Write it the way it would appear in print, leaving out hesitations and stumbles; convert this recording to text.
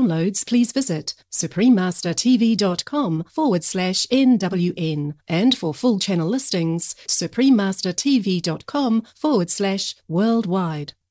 downloads, please visit suprememastertv.com/NWN. And for full channel listings, suprememastertv.com/worldwide.